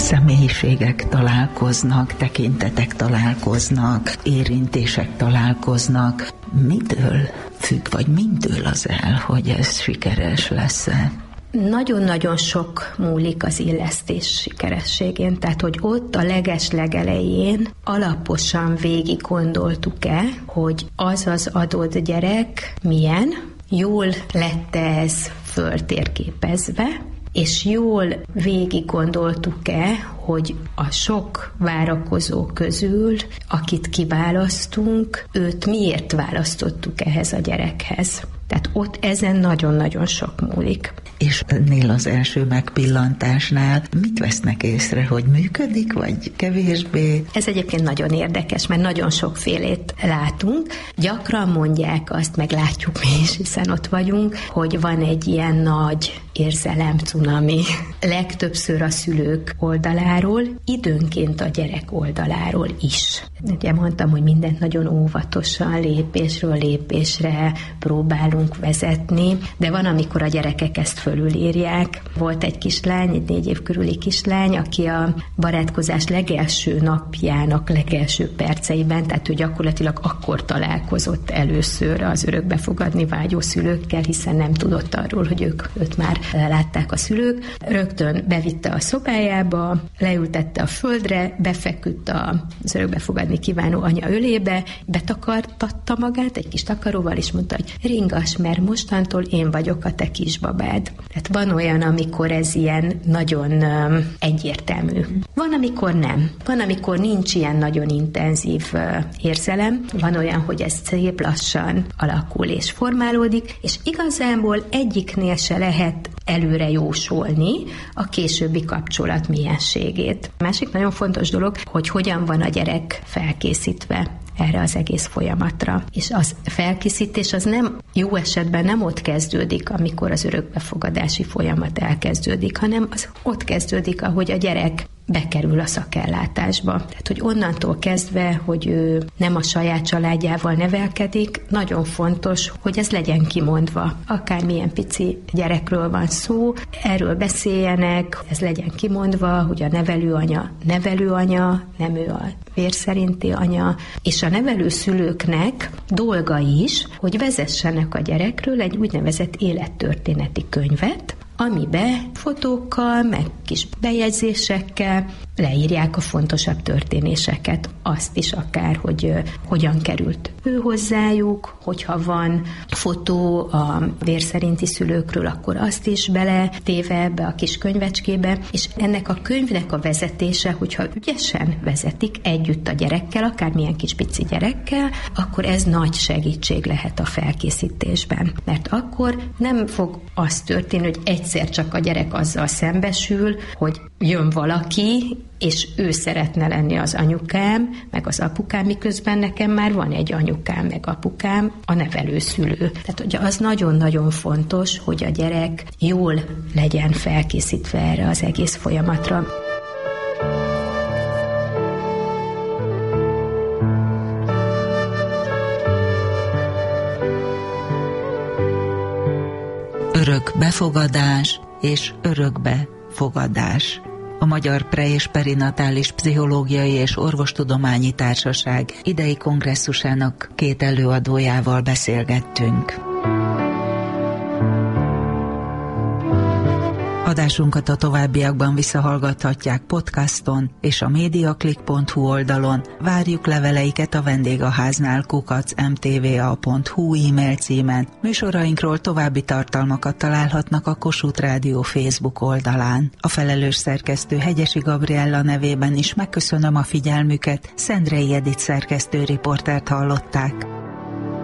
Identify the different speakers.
Speaker 1: személyiségek találkoznak, tekintetek találkoznak, érintések találkoznak. Mitől függ, vagy mindől az el, hogy ez sikeres lesz-e?
Speaker 2: Nagyon-nagyon sok múlik az illesztés sikerességén, tehát hogy ott a legelején alaposan végig gondoltuk-e, hogy az az adott gyerek milyen, jól lett ez föltérképezve, és jól végig gondoltuk-e, hogy a sok várakozó közül, akit kiválasztunk, őt miért választottuk ehhez a gyerekhez. Tehát ott ezen nagyon-nagyon sok múlik.
Speaker 1: És ennél az első megpillantásnál mit vesznek észre, hogy működik, vagy kevésbé?
Speaker 2: Ez egyébként nagyon érdekes, mert nagyon sokfélét látunk. Gyakran mondják azt, meg látjuk mi is, hiszen ott vagyunk, hogy van egy ilyen nagy érzelem-cunami. Legtöbbször a szülők oldaláról, időnként a gyerek oldaláról is. Ugye mondtam, hogy mindent nagyon óvatosan, lépésről lépésre próbálunk vezetni, de van, amikor a gyerekek ezt fölülírják. Volt egy kislány, egy 4 év körüli kislány, aki a barátkozás legelső napjának legelső perceiben, tehát ő gyakorlatilag akkor találkozott először az örökbefogadni vágyó szülőkkel, hiszen nem tudott arról, hogy őt már látták a szülők. Rögtön bevitte a szobájába, leültette a földre, befeküdt az örökbefogadni kívánó anya ölébe, betakartatta magát egy kis takaróval, és mondta, hogy ringass, mert mostantól én vagyok a te kisbabád. Tehát van olyan, amikor ez ilyen nagyon egyértelmű. Van, amikor nem. Van, amikor nincs ilyen nagyon intenzív érzelem. Van olyan, hogy ez szép lassan alakul és formálódik, és igazából egyiknél se lehet előre jósolni a későbbi kapcsolat mienségét. A másik nagyon fontos dolog, hogy hogyan van a gyerek felkészítve erre az egész folyamatra. És az felkészítés az nem jó esetben nem ott kezdődik, amikor az örökbefogadási folyamat elkezdődik, hanem az ott kezdődik, ahogy a gyerek bekerül a szakellátásba. Tehát, hogy onnantól kezdve, hogy ő nem a saját családjával nevelkedik, nagyon fontos, hogy ez legyen kimondva. Akármilyen pici gyerekről van szó, erről beszéljenek, ez legyen kimondva, hogy a nevelőanya, nem ő a vérszerinti anya, és a nevelőszülőknek dolga is, hogy vezessenek a gyerekről egy úgynevezett élettörténeti könyvet, amiben fotókkal, meg kis bejegyzésekkel leírják a fontosabb történéseket. Azt is akár, hogy hogyan került ő hozzájuk, hogyha van fotó a vérszerinti szülőkről, akkor azt is beletéve ebbe a kis könyvecskébe, és ennek a könyvnek a vezetése, hogyha ügyesen vezetik együtt a gyerekkel, akármilyen kis pici gyerekkel, akkor ez nagy segítség lehet a felkészítésben. Mert akkor nem fog az történni, hogy egyszer csak a gyerek azzal szembesül, hogy jön valaki, és ő szeretne lenni az anyukám, meg az apukám, miközben nekem már van egy anyukám, meg apukám, a nevelőszülő. Tehát hogy az nagyon-nagyon fontos, hogy a gyerek jól legyen felkészítve erre az egész folyamatra.
Speaker 1: Örökbefogadás és örökbefogadás. A Magyar Pre- és Perinatális Pszichológiai és Orvostudományi Társaság idei kongresszusának 2 előadójával beszélgettünk. Adásunkat a továbbiakban visszahallgathatják podcaston és a mediaclick.hu oldalon. Várjuk leveleiket a vendégháznál @mtva.hu e-mail címen. Műsorainkról további tartalmakat találhatnak a Kossuth Rádió Facebook oldalán. A felelős szerkesztő Hegyesi Gabriella nevében is megköszönöm a figyelmüket. Szendrei Edith szerkesztő riportert hallották.